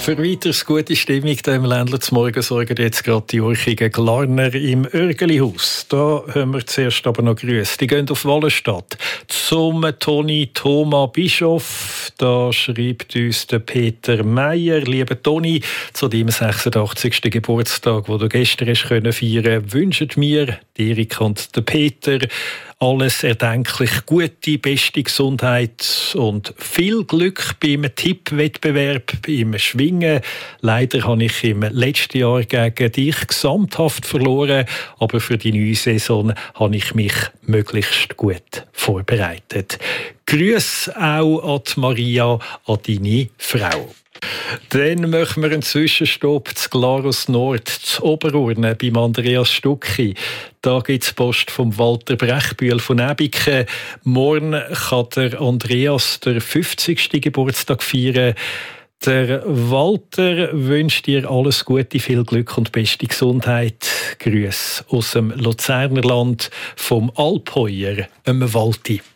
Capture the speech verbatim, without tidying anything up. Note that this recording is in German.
Für weiteres gute Stimmung im Ländler zum Morgen sorgen jetzt gerade die Urchigen Glarner im Örgelihaus. Da haben wir zuerst aber noch Grüße. Die gehen auf Wallenstadt zum Toni Thoma Bischof. Da schreibt uns der Peter Meier: Lieber Toni, zu deinem sechsundachtzigsten Geburtstag, den du gestern hast können feiern, wünschen mir die Erika und der Peter alles erdenklich gute, beste Gesundheit und viel Glück beim Tippwettbewerb, beim Schwingen. Leider habe ich im letzten Jahr gegen dich gesamthaft verloren, aber für die neue Saison habe ich mich möglichst gut vorbereitet. Grüße auch an die Maria, an deine Frau. Dann machen wir einen Zwischenstopp zu Glarus Nord, zu Oberurne, beim Andreas Stucki. Da gibt es Post vom Walter Brechbühl von Ebiken. Morgen kann der Andreas den fünfzigsten Geburtstag feiern. Der Walter wünscht dir alles Gute, viel Glück und beste Gesundheit. Grüße aus dem Luzerner Land vom Alpheuer, dem Walti.